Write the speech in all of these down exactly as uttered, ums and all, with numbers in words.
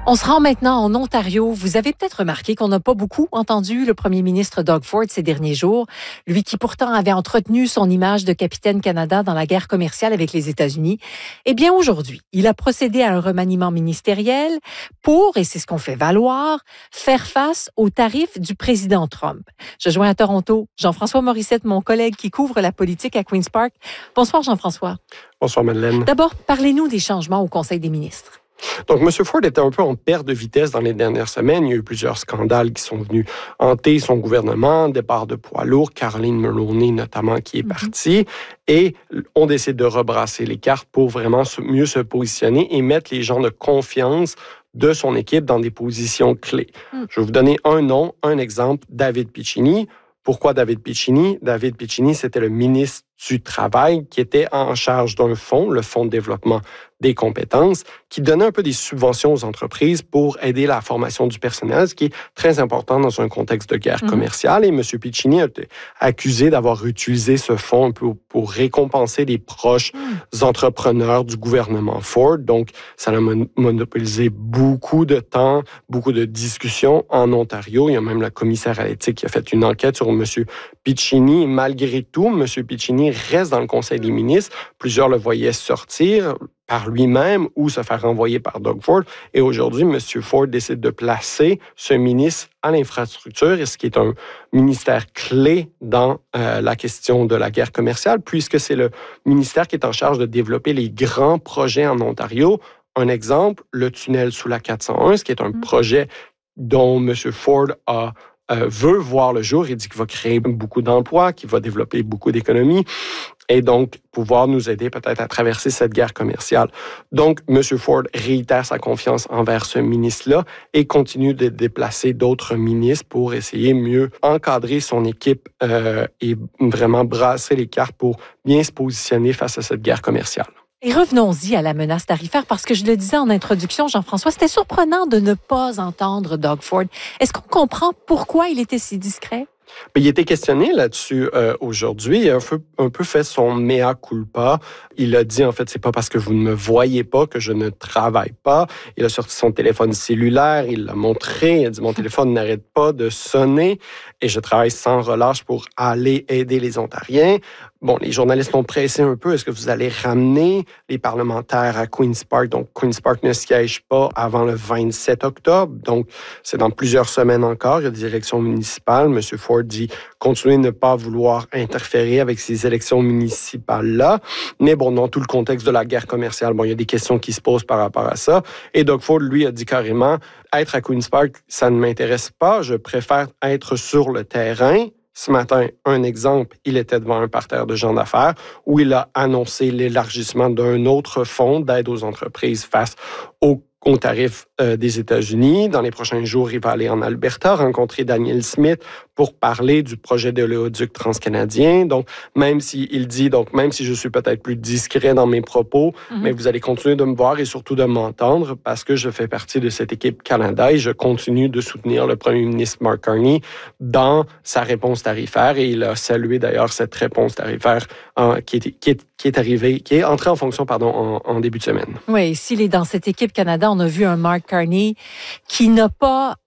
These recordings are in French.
On se rend maintenant en Ontario. Vous avez peut-être remarqué qu'on n'a pas beaucoup entendu le premier ministre Doug Ford ces derniers jours, lui qui pourtant avait entretenu son image de capitaine Canada dans la guerre commerciale avec les États-Unis. Eh bien, aujourd'hui, il a procédé à un remaniement ministériel pour, et c'est ce qu'on fait valoir, faire face aux tarifs du président Trump. Je joins à Toronto Jean-François Morissette, mon collègue qui couvre la politique à Queen's Park. Bonsoir Jean-François. Bonsoir Madeleine. D'abord, parlez-nous des changements au Conseil des ministres. Donc, M. Ford était un peu en perte de vitesse dans les dernières semaines. Il y a eu plusieurs scandales qui sont venus hanter son gouvernement, départ de poids lourds, Caroline Mulroney notamment qui est mm-hmm. partie, et on décide de rebrasser les cartes pour vraiment mieux se positionner et mettre les gens de confiance de son équipe dans des positions clés. Mm. Je vais vous donner un nom, un exemple, David Piccini. Pourquoi David Piccini? David Piccini, c'était le ministre du Travail qui était en charge d'un fonds, le Fonds de développement des compétences, qui donnait un peu des subventions aux entreprises pour aider la formation du personnel, ce qui est très important dans un contexte de guerre mmh. commerciale. Et M. Piccini a été accusé d'avoir utilisé ce fonds un peu pour récompenser les proches mmh. entrepreneurs du gouvernement Ford. Donc, ça a monopolisé beaucoup de temps, beaucoup de discussions en Ontario. Il y a même la commissaire à l'éthique qui a fait une enquête sur M. Piccini. Et malgré tout, M. Piccini reste dans le Conseil des ministres. Plusieurs le voyaient sortir par lui-même ou se faire renvoyer par Doug Ford. Et aujourd'hui, M. Ford décide de placer ce ministre à l'infrastructure, et ce qui est un ministère clé dans euh, la question de la guerre commerciale, puisque c'est le ministère qui est en charge de développer les grands projets en Ontario. Un exemple, le tunnel sous la quatre cent un, ce qui est un mmh. projet dont M. Ford a Euh, veut voir le jour. Il dit qu'il va créer beaucoup d'emplois, qu'il va développer beaucoup d'économies et donc pouvoir nous aider peut-être à traverser cette guerre commerciale. Donc, M. Ford réitère sa confiance envers ce ministre-là et continue de déplacer d'autres ministres pour essayer mieux encadrer son équipe euh, et vraiment brasser les cartes pour bien se positionner face à cette guerre commerciale. Et revenons-y à la menace tarifaire, parce que je le disais en introduction, Jean-François, c'était surprenant de ne pas entendre Doug Ford. Est-ce qu'on comprend pourquoi il était si discret? Bien, il était questionné là-dessus euh, aujourd'hui. Il a un peu, un peu fait son mea culpa. Il a dit, en fait, c'est pas parce que vous ne me voyez pas que je ne travaille pas. Il a sorti son téléphone cellulaire, il l'a montré. Il a dit, mon téléphone n'arrête pas de sonner et je travaille sans relâche pour aller aider les Ontariens. Bon, les journalistes l'ont pressé un peu. Est-ce que vous allez ramener les parlementaires à Queen's Park? Donc, Queen's Park ne siège pas avant le vingt-sept octobre. Donc, c'est dans plusieurs semaines encore. Il y a des élections municipales. M. Ford dit continuer de ne pas vouloir interférer avec ces élections municipales-là. Mais bon, dans tout le contexte de la guerre commerciale, bon, il y a des questions qui se posent par rapport à ça. Et Doug Ford, lui, a dit carrément, être à Queen's Park, ça ne m'intéresse pas. Je préfère être sur le terrain. Ce matin, un exemple, il était devant un parterre de gens d'affaires où il a annoncé l'élargissement d'un autre fonds d'aide aux entreprises face aux aux tarifs euh, des États-Unis. Dans les prochains jours, il va aller en Alberta rencontrer Daniel Smith pour parler du projet de l'éoduc transcanadien. Donc, même s'il dit, donc même si je suis peut-être plus discret dans mes propos, mm-hmm. mais vous allez continuer de me voir et surtout de m'entendre parce que je fais partie de cette équipe Canada et je continue de soutenir le premier ministre Mark Carney dans sa réponse tarifaire. Et il a salué d'ailleurs cette réponse tarifaire en, qui, est, qui, est, qui est arrivée, qui est entrée en fonction, pardon, en, en début de semaine. Oui, s'il est dans cette équipe Canada, on a vu un Mark Carney qui n'a pas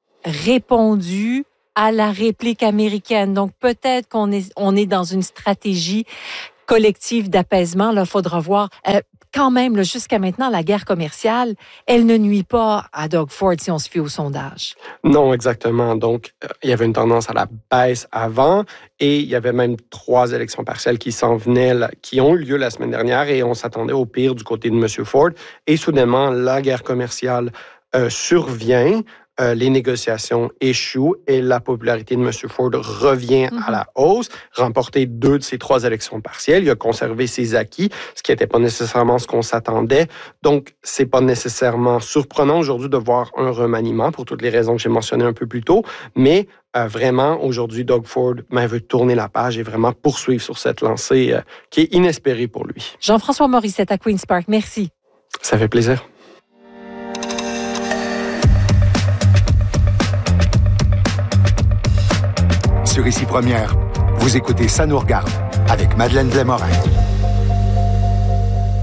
répondu à la réplique américaine. Donc, peut-être qu'on est, on est dans une stratégie collective d'apaisement. Là, il faudra voir. Euh, quand même, là, jusqu'à maintenant, la guerre commerciale, elle ne nuit pas à Doug Ford si on se fie au sondage. Non, exactement. Donc, euh, il y avait une tendance à la baisse avant et il y avait même trois élections partielles qui s'en venaient, là, qui ont eu lieu la semaine dernière et on s'attendait au pire du côté de M. Ford. Et soudainement, la guerre commerciale euh, survient. Euh, les négociations échouent et la popularité de M. Ford revient mm-hmm. à la hausse, remporté deux de ses trois élections partielles. Il a conservé ses acquis, ce qui n'était pas nécessairement ce qu'on s'attendait. Donc, c'est pas nécessairement surprenant aujourd'hui de voir un remaniement pour toutes les raisons que j'ai mentionnées un peu plus tôt, mais euh, vraiment, aujourd'hui, Doug Ford ben, veut tourner la page et vraiment poursuivre sur cette lancée euh, qui est inespérée pour lui. Jean-François Morissette à Queen's Park, merci. Ça fait plaisir. Sur Ici Première, vous écoutez Ça nous regarde avec Madeleine Blais-Morin.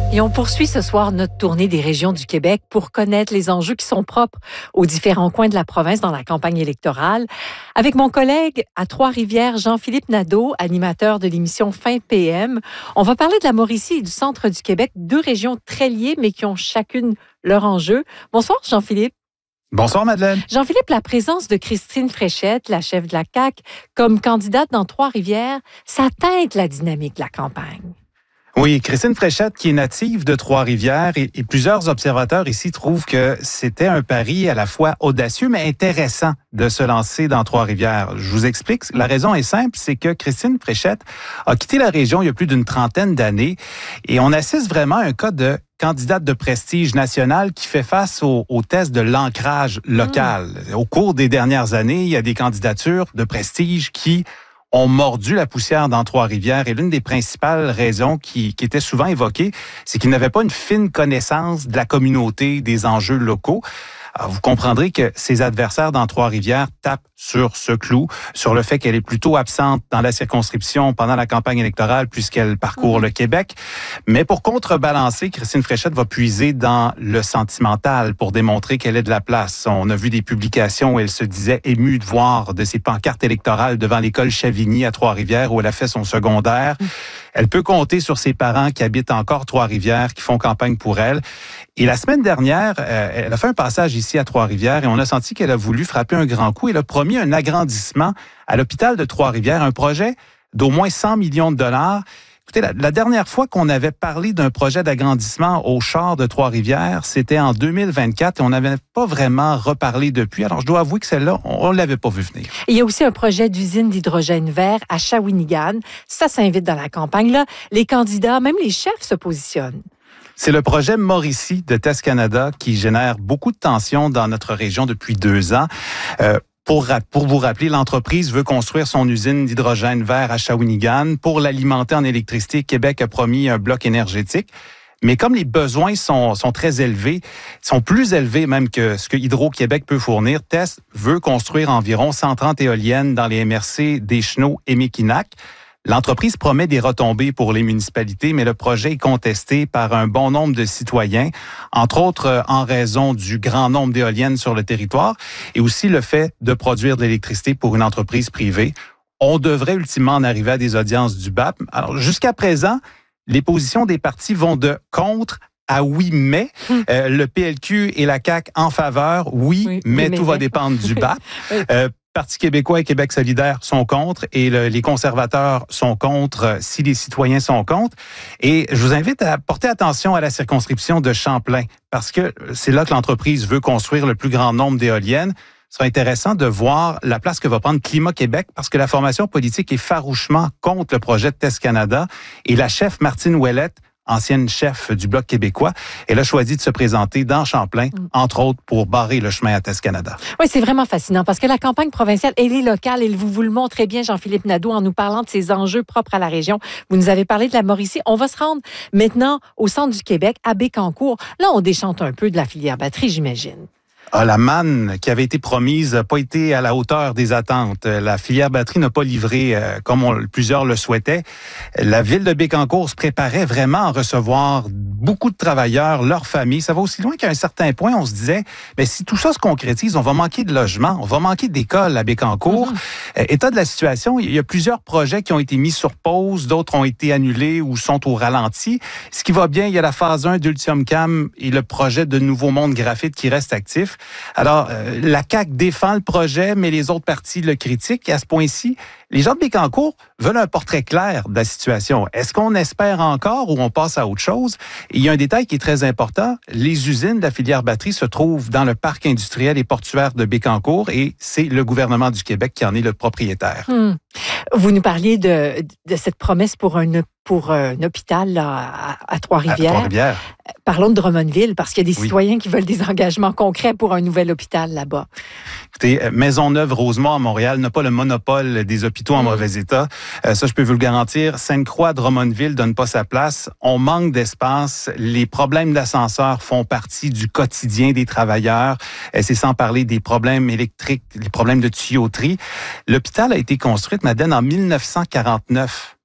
Et on poursuit ce soir notre tournée des régions du Québec pour connaître les enjeux qui sont propres aux différents coins de la province dans la campagne électorale. Avec mon collègue à Trois-Rivières, Jean-Philippe Nadeau, animateur de l'émission Fin P M, on va parler de la Mauricie et du centre du Québec, deux régions très liées mais qui ont chacune leur enjeu. Bonsoir Jean-Philippe. Bonsoir Madeleine. Jean-Philippe, la présence de Christine Fréchette, la chef de la C A Q, comme candidate dans Trois-Rivières, ça teinte la dynamique de la campagne. Oui, Christine Fréchette, qui est native de Trois-Rivières, et, et plusieurs observateurs ici trouvent que c'était un pari à la fois audacieux mais intéressant de se lancer dans Trois-Rivières. Je vous explique. La raison est simple, c'est que Christine Fréchette a quitté la région il y a plus d'une trentaine d'années et on assiste vraiment à un cas de candidate de prestige national qui fait face au, au test de l'ancrage local. Mmh. Au cours des dernières années, il y a des candidatures de prestige qui ont mordu la poussière dans Trois-Rivières. Et l'une des principales raisons qui, qui était souvent évoquée, c'est qu'ils n'avaient pas une fine connaissance de la communauté, des enjeux locaux. Alors, vous comprendrez que ses adversaires dans Trois-Rivières tapent sur ce clou, sur le fait qu'elle est plutôt absente dans la circonscription pendant la campagne électorale puisqu'elle parcourt mmh. le Québec. Mais pour contrebalancer, Christine Fréchette va puiser dans le sentimental pour démontrer qu'elle est de la place. On a vu des publications où elle se disait émue de voir de ses pancartes électorales devant l'école Chavigny à Trois-Rivières où elle a fait son secondaire. Mmh. Elle peut compter sur ses parents qui habitent encore Trois-Rivières, qui font campagne pour elle. Et la semaine dernière, euh, elle a fait un passage ici à Trois-Rivières et on a senti qu'elle a voulu frapper un grand coup. Elle a promis un agrandissement à l'hôpital de Trois-Rivières, un projet d'au moins cent millions de dollars. Écoutez, la, la dernière fois qu'on avait parlé d'un projet d'agrandissement au char de Trois-Rivières, c'était en deux mille vingt-quatre et on n'avait pas vraiment reparlé depuis. Alors, je dois avouer que celle-là, on ne l'avait pas vu venir. Il y a aussi un projet d'usine d'hydrogène vert à Shawinigan. Ça s'invite dans la campagne. Là, les candidats, même les chefs se positionnent. C'est le projet Mauricie de Test Canada qui génère beaucoup de tensions dans notre région depuis deux ans. Euh, Pour, pour vous rappeler, l'entreprise veut construire son usine d'hydrogène vert à Shawinigan. Pour l'alimenter en électricité, Québec a promis un bloc énergétique. Mais comme les besoins sont, sont très élevés, sont plus élevés même que ce que Hydro-Québec peut fournir, Test veut construire environ cent trente éoliennes dans les M R C d'Échenot et Mekinac. L'entreprise promet des retombées pour les municipalités, mais le projet est contesté par un bon nombre de citoyens, entre autres en raison du grand nombre d'éoliennes sur le territoire et aussi le fait de produire de l'électricité pour une entreprise privée. On devrait ultimement en arriver à des audiences du B A P. Alors, jusqu'à présent, les positions des partis vont de contre à oui, mais. Hum. Euh, le P L Q et la C A Q en faveur, oui, oui mais, mais tout mais. va dépendre du B A P. Oui. euh, Parti québécois et Québec solidaire sont contre et le, les conservateurs sont contre si les citoyens sont contre. Et je vous invite à porter attention à la circonscription de Champlain parce que c'est là que l'entreprise veut construire le plus grand nombre d'éoliennes. Ce sera intéressant de voir la place que va prendre Climat Québec parce que la formation politique est farouchement contre le projet de Test Canada et la chef Martine Ouellette, ancienne chef du Bloc québécois, elle a choisi de se présenter dans Champlain, mm. entre autres pour barrer le chemin à Test Canada. Oui, c'est vraiment fascinant parce que la campagne provinciale, elle est locale et vous vous le montrez bien, Jean-Philippe Nadeau, en nous parlant de ces enjeux propres à la région. Vous nous avez parlé de la Mauricie. On va se rendre maintenant au centre du Québec, à Bécancour. Là, on déchante un peu de la filière batterie, j'imagine. Ah, la manne qui avait été promise n'a pas été à la hauteur des attentes. La filière batterie n'a pas livré euh, comme on, plusieurs le souhaitaient. La ville de Bécancour se préparait vraiment à recevoir beaucoup de travailleurs, leurs familles. Ça va aussi loin qu'à un certain point, on se disait, mais si tout ça se concrétise, on va manquer de logements, on va manquer d'écoles à Bécancour. Mm-hmm. Euh, état de la situation, il y a plusieurs projets qui ont été mis sur pause, d'autres ont été annulés ou sont au ralenti. Ce qui va bien, il y a la phase un d'Ultium Cam et le projet de Nouveau Monde Graphite qui reste actif. Alors, euh, la C A Q défend le projet, mais les autres partis le critiquent. Et à ce point-ci, les gens de Bécancour veulent un portrait clair de la situation. Est-ce qu'on espère encore ou on passe à autre chose? Et il y a un détail qui est très important. Les usines de la filière batterie se trouvent dans le parc industriel et portuaire de Bécancour et c'est le gouvernement du Québec qui en est le propriétaire. Hum. Vous nous parliez de, de cette promesse pour un, pour un hôpital là, à, à Trois-Rivières. À Trois-Rivières. Parlons de Drummondville, parce qu'il y a des oui. citoyens qui veulent des engagements concrets pour un nouvel hôpital là-bas. Écoutez, Maisonneuve-Rosemont à Montréal n'a pas le monopole des hôpitaux en mmh. mauvais état. Euh, ça, je peux vous le garantir. Sainte-Croix, Drummondville donne pas sa place. On manque d'espace. Les problèmes d'ascenseur font partie du quotidien des travailleurs. Euh, c'est sans parler des problèmes électriques, les problèmes de tuyauterie. L'hôpital a été construit, Madeleine, en mille neuf cent quarante-neuf.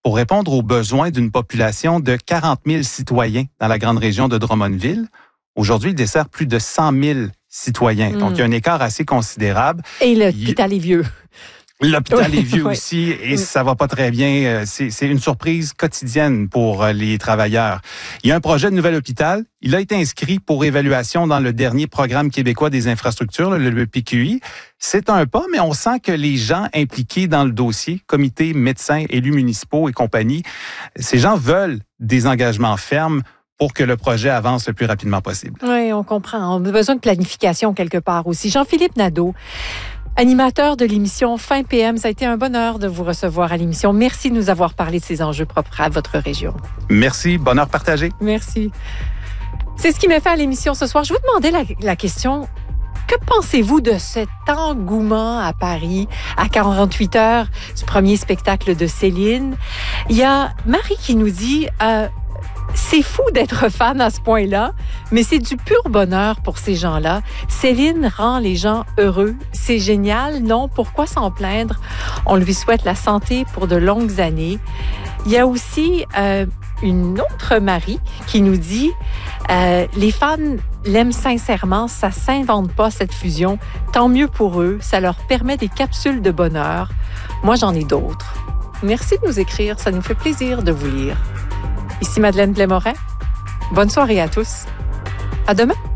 pour répondre aux besoins d'une population de quarante mille citoyens dans la grande région de Drummondville. Aujourd'hui, il dessert plus de cent mille citoyens. Mmh. Donc, il y a un écart assez considérable. Et l'hôpital il... est vieux. L'hôpital oui, est vieux oui. aussi et oui. ça va pas très bien. C'est, c'est une surprise quotidienne pour les travailleurs. Il y a un projet de nouvel hôpital. Il a été inscrit pour évaluation dans le dernier programme québécois des infrastructures, le P Q I. C'est un pas, mais on sent que les gens impliqués dans le dossier, comités, médecins, élus municipaux et compagnie, ces gens veulent des engagements fermes pour que le projet avance le plus rapidement possible. Oui, on comprend. On a besoin de planification quelque part aussi. Jean-Philippe Nadeau, animateur de l'émission Fin P M, ça a été un bonheur de vous recevoir à l'émission. Merci de nous avoir parlé de ces enjeux propres à votre région. Merci, bonheur partagé. Merci. C'est ce qui m'a fait à l'émission ce soir. Je vous demandais la, la question, que pensez-vous de cet engouement à Paris à quarante-huit heures du premier spectacle de Céline? Il y a Marie qui nous dit... Euh, C'est fou d'être fan à ce point-là, mais c'est du pur bonheur pour ces gens-là. Céline rend les gens heureux. C'est génial, non? Pourquoi s'en plaindre? On lui souhaite la santé pour de longues années. Il y a aussi euh, une autre Marie qui nous dit euh, les fans l'aiment sincèrement, ça s'invente pas cette fusion. Tant mieux pour eux, ça leur permet des capsules de bonheur. Moi, j'en ai d'autres. Merci de nous écrire, ça nous fait plaisir de vous lire. Ici Madeleine Blais-Morin. Bonne soirée à tous. À demain.